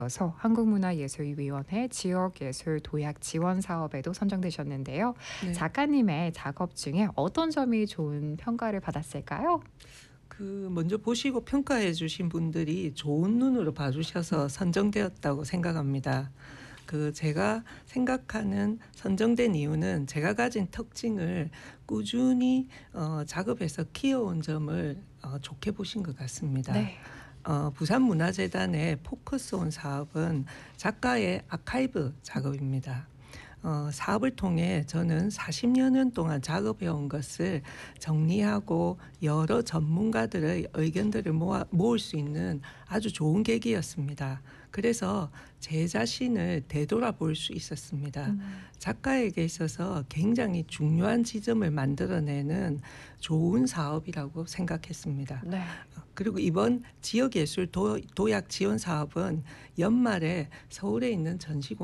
서 한국문화예술위원회 지역예술 도약 지원 사업에도 선정되셨는데요. 네. 작가님의 작업 중에 어떤 점이 좋은 평가를 받았을까요? 먼저 보시고 평가해 주신 분들이 좋은 눈으로 봐 주셔서 선정되었다고 생각합니다. 제가 생각하는 선정된 이유는 제가 가진 특징을 꾸준히 작업해서 키워온 점을 좋게 보신 것 같습니다. 네. 부산문화재단의 포커스온 사업은 작가의 아카이브 작업입니다. 사업을 통해 저는 40여 년 동안 작업해 온 것을 정리하고 여러 전문가들의 의견들을 모을 수 있는 아주 좋은 계기였습니다. 그래서 제 자신을 되돌아볼 수 있었습니다. 작가에게 있어서 굉장히 중요한 지점을 만들어내는 좋은 사업이라고 생각했습니다. 네. 그리고 이번 지역예술 도약 지원 사업은 연말에 서울에 있는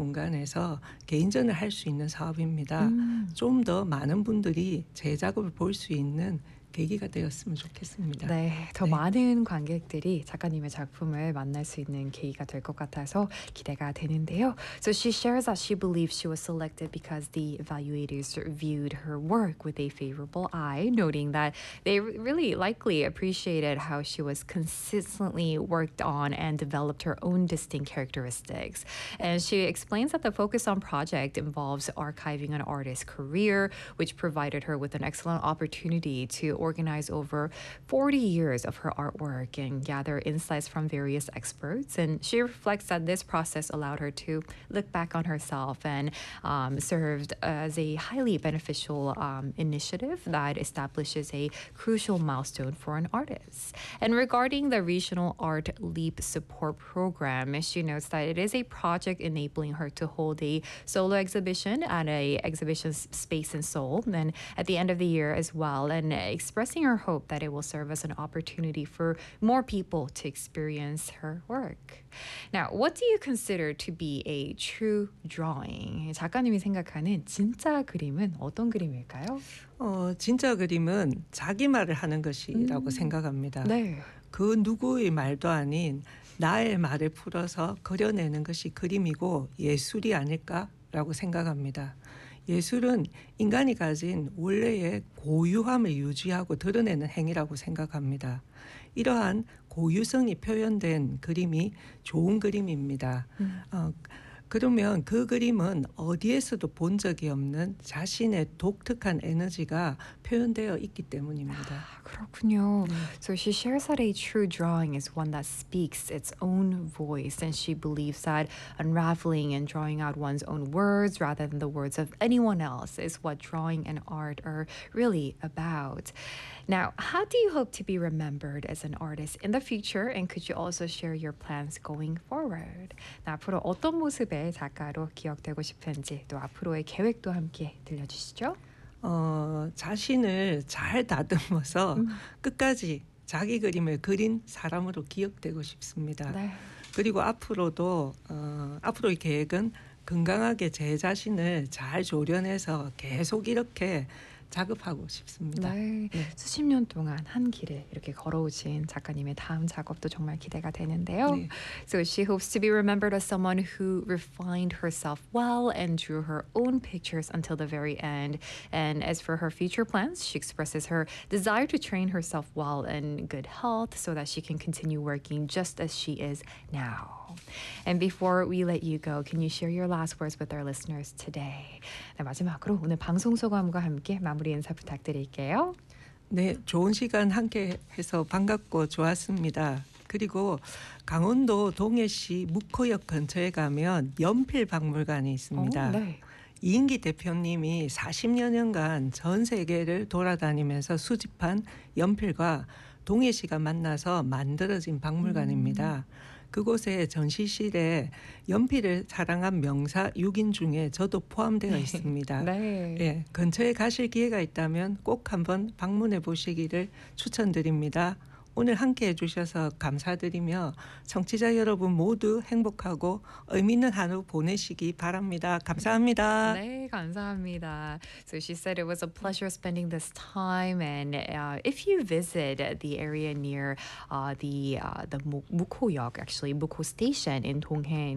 전시공간에서 개인전을 할 수 있는 사업입니다. 음. 좀 더 많은 분들이 제 작업을 볼 수 있는 계기가 되었으면 좋겠습니다. 네, 더 네. 많은 관객들이 작가님의 작품을 만날 수 있는 계기가 될 것 같아서 기대가 되는데요. So she shares that she believes she was selected because the evaluators viewed her work with a favorable eye, noting that they really likely appreciated how she was consistently worked on and developed her own distinct characteristics. And she explains that the focus on project involves archiving an artist's career, which provided her with an excellent opportunity to organize over 40 years of her artwork and gather insights from various experts. And she reflects that this process allowed her to look back on herself and served as a highly beneficial initiative that establishes a crucial milestone for an artist. And regarding the Regional Art Leap Support Program, she notes that it is a project enabling her to hold a solo exhibition at a exhibition space in Seoul, and at the end of the year as well, and expressing her hope that it will serve as an opportunity for more people to experience her work. Now, what do you consider to be a true drawing? 작가님이 생각하는 진짜 그림은 어떤 그림일까요? 진짜 그림은 자기 말을 하는 것이라고 생각합니다. 네. 그 누구의 말도 아닌 나의 말을 풀어서 그려내는 것이 그림이고 예술이 아닐까라고 생각합니다. 예술은 인간이 가진 원래의 고유함을 유지하고 드러내는 행위라고 생각합니다. 이러한 고유성이 표현된 그림이 좋은 그림입니다. 그러면 그 그림은 어디에서도 본 적이 없는 자신의 독특한 에너지가 표현되어 있기 때문입니다. 그렇군요. So she shares that a true drawing is one that speaks its own voice, and she believes that unraveling and drawing out one's own words rather than the words of anyone else is what drawing and art are really about. Now, how do you hope to be remembered as an artist in the future? And could you also share your plans going forward? 앞으로 어떤 모습의 작가로 기억되고 싶은지, 또 앞으로의 계획도 함께 들려주시죠. 자신을 잘 다듬어서 끝까지 자기 그림을 그린 사람으로 기억되고 싶습니다. 네. 그리고 앞으로의 계획은 건강하게 제 자신을 잘 조련해서 계속 이렇게 작업하고 싶습니다. 네, 수십 년 동안 한 길을 이렇게 걸어오신 작가님의 다음 작업도 정말 기대가 되는데요. 네. So she hopes to be remembered as someone who refined herself well and drew her own pictures until the very end. And as for her future plans, she expresses her desire to train herself well in good health so that she can continue working just as she is now. And before we let you go, can you share your last words with our listeners today? 네, 마지막으로 오늘 방송 소감과 함께 마무리 인사 부탁드릴게요. 네, 좋은 시간 함께 해서 반갑고 좋았습니다. 그리고 강원도 동해시 묵호역 근처에 가면 연필 박물관이 있습니다. 네. 이인기 대표님이 40여 년간 전 세계를 돌아다니면서 수집한 연필과 동해시가 만나서 만들어진 박물관입니다. 그곳에 전시실에 연필을 사랑한 명사 6인 중에 저도 포함되어 있습니다. 네. 예, 근처에 가실 기회가 있다면 꼭 한번 방문해 보시기를 추천드립니다. 오늘 함께 해주셔서 감사드리며 청취자 여러분 모두 행복하고 의미 있는 하루 보내시기 바랍니다. 감사합니다. 네, 감사합니다. So she said it was a pleasure spending this time, and if you visit the area near the Mukho역, actually Mukho Station in Donghae,